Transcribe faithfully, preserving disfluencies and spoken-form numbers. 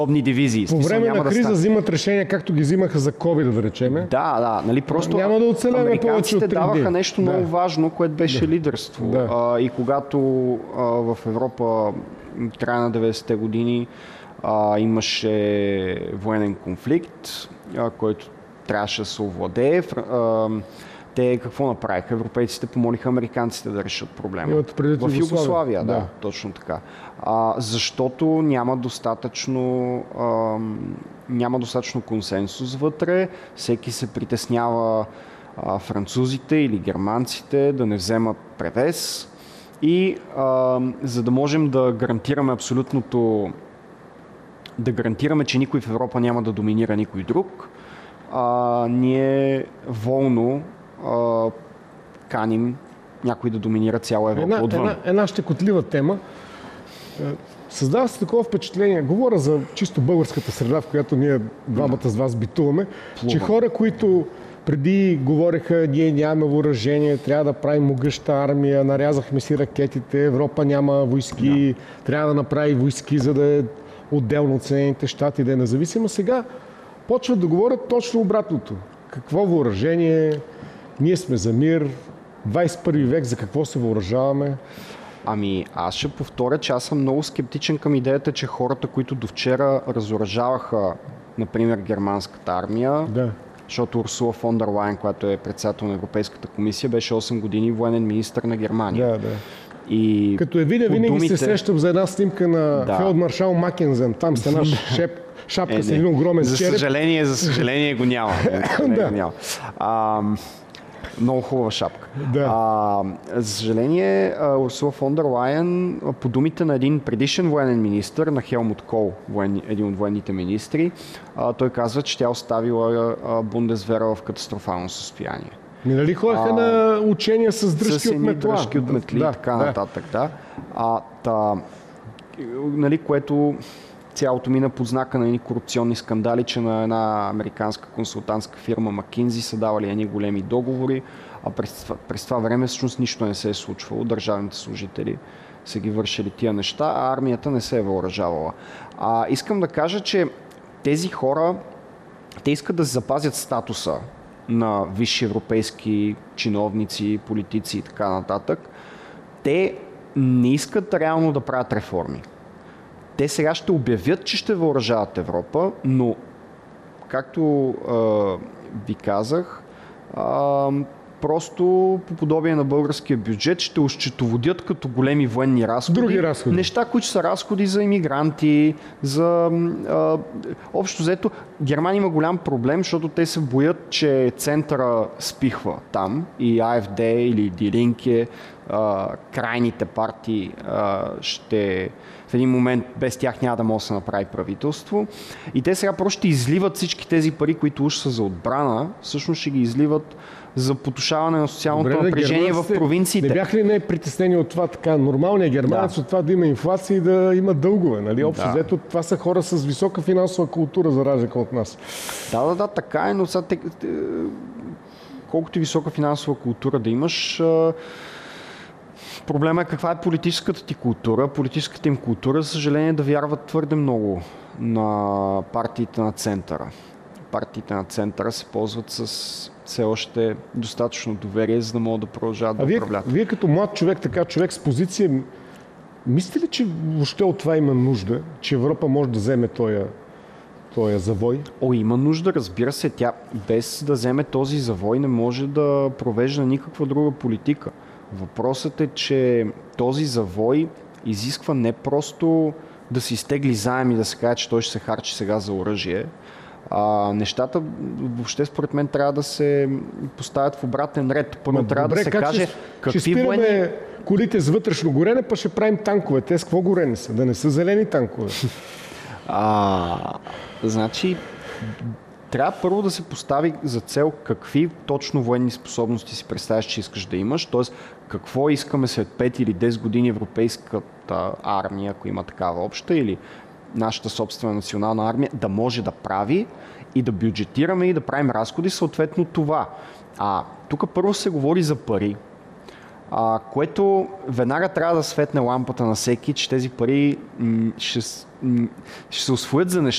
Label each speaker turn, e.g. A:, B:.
A: дивизии.
B: По време
A: няма
B: на
A: да
B: криза
A: стане.
B: взимат решения, както ги взимаха за ковид, да речеме.
A: Да, да, нали, просто
B: няма да оцелеме повече от три
A: даваха
B: дни.
A: нещо
B: Да.
A: много важно, което беше
B: Да.
A: лидерство.
B: Да.
A: А, и когато а, в Европа края на деветдесетте години а, имаше военен конфликт, а, който трябваше да се овладее. А, те какво направиха? Европейците помолиха американците да решат проблема. В Югославия, да,
B: да,
A: точно така. А, защото няма достатъчно, а, няма достатъчно консенсус вътре, всеки се притеснява а, французите или германците да не вземат превес и а, за да можем да гарантираме абсолютното, да гарантираме, че никой в Европа няма да доминира никой друг, а, ние волно Uh, каним някой да доминира цяла Европа
B: една,
A: отвън.
B: Една, една щекотлива тема. Създава се такова впечатление, говоря за чисто българската среда, в която ние двамата с вас битуваме, Плува. че хора, които преди говореха, ние нямаме въоръжение, трябва да правим могъща армия, нарязахме си ракетите, Европа няма войски, да. трябва да направи войски, за да е отделно от Съединените щати, да е независима. Сега почват да говорят точно обратното. Какво въоръжение? Ние сме за мир, двадесет и първи век, за какво се въоръжаваме?
A: Ами аз ще повторя, че аз съм много скептичен към идеята, че хората, които до вчера разоръжаваха, например, германската армия,
B: да.
A: защото Урсула фон дер Лайен, която е председател на Европейската комисия, беше осем години военен министър на Германия.
B: Да, да.
A: И
B: като е видя, винаги
A: думите...
B: се срещам за една снимка на да. фелдмаршал Макензен, там с една шеп, шапка е, с един огромен
A: за
B: череп.
A: Съжаление, за съжаление го няма.
B: да.
A: го няма. А, много хубава шапка.
B: Да.
A: А, за съжаление, Урсула фон дер Лайен, по думите на един предишен военен министър, на Хелмут Кол, воен, един от военните министри, а, той казва, че тя оставила а, Бундесвера в катастрофално състояние.
B: Минали ходеха а, на учения с дръжки
A: с
B: от метла.
A: дръжки от метли
B: да,
A: и така
B: да.
A: нататък. Да. А, та, нали, което цялото мина под знака на едни корупционни скандали, че на една американска консултантска фирма Макинзи са давали едни големи договори, а през, през това време всъщност нищо не се е случвало. Държавните служители са ги вършили тия неща, а армията не се е въоръжавала. А, искам да кажа, че тези хора, те искат да запазят статуса на висши европейски чиновници, политици и така нататък. Те не искат реално да правят реформи. Те сега ще обявят, че ще въоръжават Европа, но, както а, ви казах, а, просто по подобие на българския бюджет ще осчетоводят като големи военни разходи.
B: Други разходи.
A: Неща, които са разходи за имигранти, за... А, общо взето, Германия има голям проблем, защото те се боят, че центъра спихва там и АФД или Die Linke, а, крайните партии а, ще... в един момент без тях няма да може да се направи правителство. И те сега просто ще изливат всички тези пари, които уж са за отбрана, всъщност ще ги изливат за потушаване на социалното Добре, напрежение в провинциите.
B: Не бях ли не притеснени от това така? Нормалният германец да. от това да има инфлация и да има дългове. Нали? Общо да. взето, това са хора с висока финансова култура, за разлика от нас.
A: Да, да, да, така е, но сега те, те, колкото и висока финансова култура да имаш, проблема е каква е политическата ти култура. Политическата им култура, за съжаление, да вярват твърде много на партиите на центъра. Партиите на центъра се ползват с все още достатъчно доверие, за да могат да продължават да управляват.
B: Вие, вие като млад човек, така човек с позиция, мислите ли, че въобще от това има нужда, че Европа може да вземе този, този завой?
A: О, има нужда, разбира се. Тя без да вземе този завой не може да провежда никаква друга политика. Въпросът е, че този завой изисква не просто да се изтегли заем и да се каже, че той ще се харчи сега за оръжие. А, нещата въобще според мен трябва да се поставят в обратен ред. Първо трябва
B: добре,
A: да се каже
B: ще,
A: какви
B: ще спираме
A: военни...
B: колите с вътрешно горене, па ще правим танкове. Те с какво горени са? Да не са зелени танкове.
A: А, значи, трябва първо да се постави за цел какви точно военни способности си представяш, че искаш да имаш, т.е. какво искаме след пет или десет години европейската армия, ако има такава обща, или нашата собствена национална армия, да може да прави и да бюджетираме и да правим разходи, съответно това. А тук първо се говори за пари, а, което веднага трябва да светне лампата на всеки, че тези пари м- ще, м- ще се усвоят за неща,